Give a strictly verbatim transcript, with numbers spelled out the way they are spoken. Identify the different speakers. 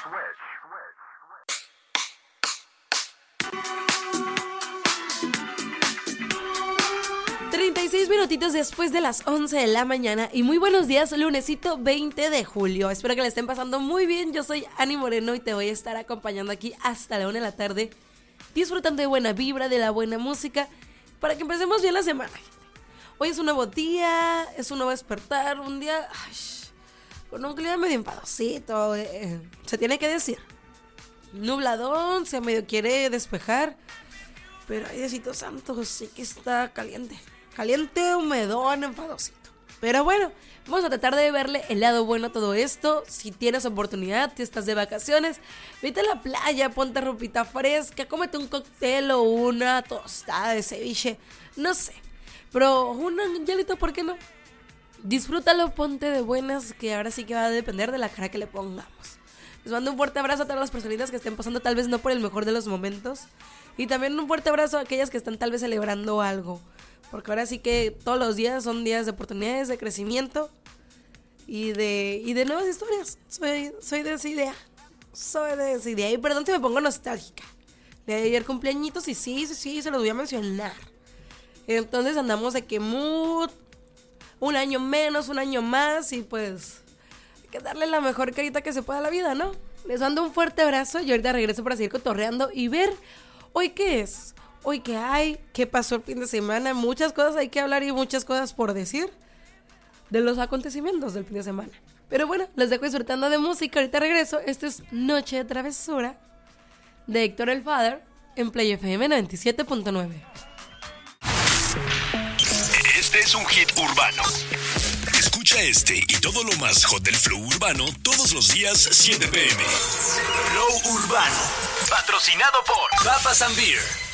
Speaker 1: treinta y seis minutitos después de las once de la mañana y muy buenos días, lunesito veinte de julio. Espero que le estén pasando muy bien. Yo soy Ani Moreno y te voy a estar acompañando aquí hasta la una de la tarde, disfrutando de buena vibra, de la buena música, para que empecemos bien la semana. Hoy es un nuevo día, es un nuevo despertar, un día ay, con un clima medio empadosito, eh, se tiene que decir. Nubladón, se medio quiere despejar, pero ay, Diosito santo, sí que está caliente. Caliente, humedón, enfadosito. Pero bueno, vamos a tratar de verle el lado bueno a todo esto. Si tienes oportunidad, si estás de vacaciones, vete a la playa, ponte ropita fresca, cómete un cóctel o una tostada de ceviche, no sé. Pero un angelito, ¿por qué no? Disfrútalo, ponte de buenas, que ahora sí que va a depender de la cara que le pongamos. Les mando un fuerte abrazo a todas las personitas que estén pasando tal vez no por el mejor de los momentos. Y también un fuerte abrazo a aquellas que están tal vez celebrando algo. Porque ahora sí que todos los días son días de oportunidades, de crecimiento y de, y de nuevas historias. Soy, soy de esa idea. Soy de esa idea. Y perdón si me pongo nostálgica. De ayer cumpleañitos y sí, sí, sí, se los voy a mencionar. Entonces andamos de que mood, un año menos, un año más y pues hay que darle la mejor carita que se pueda a la vida, ¿no? Les mando un fuerte abrazo y ahorita regreso para seguir cotorreando y ver hoy qué es. Hoy qué hay, qué pasó el fin de semana, muchas cosas hay que hablar y muchas cosas por decir de los acontecimientos del fin de semana. Pero bueno, les dejo disfrutando de música, ahorita regreso. Esto es Noche de Travesura de Héctor el Father en Play F M noventa y siete punto nueve.
Speaker 2: Este es un hit urbano. Escucha este y todo lo más hot del flow urbano todos los días siete p m. Flow Urbano, patrocinado por Papas and Beer.